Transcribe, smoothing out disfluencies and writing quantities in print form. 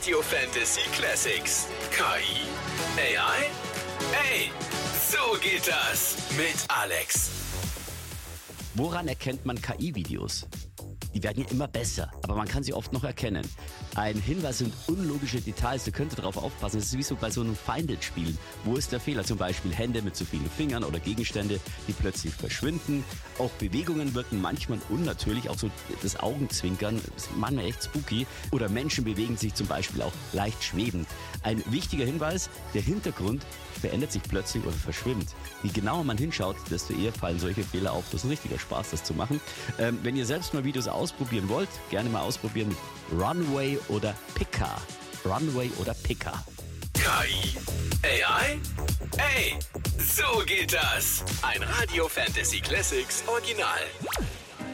Radio Fantasy Classics. KI? AI? Ey, so geht das mit Alex. Woran erkennt man KI-Videos? Die werden ja immer besser, aber man kann sie oft noch erkennen. Ein Hinweis sind unlogische Details, ihr könnt darauf aufpassen. Das ist wie so bei so einem Feinded-Spielen. Wo ist der Fehler? Zum Beispiel Hände mit zu vielen Fingern oder Gegenstände, die plötzlich verschwinden. Auch Bewegungen wirken manchmal unnatürlich, auch so das Augenzwinkern ist manchmal echt spooky. Oder Menschen bewegen sich zum Beispiel auch leicht schwebend. Ein wichtiger Hinweis, der Hintergrund verändert sich plötzlich oder verschwimmt. Je genauer man hinschaut, desto eher fallen solche Fehler auf. Das ist ein richtiger Spaß, das zu machen. Wenn ihr selbst mal Videos ausprobieren wollt, gerne mal ausprobieren mit Runway oder Pika. Runway oder Pika. KI? AI? Ey, so geht das. Ein Radio Fantasy Classics Original.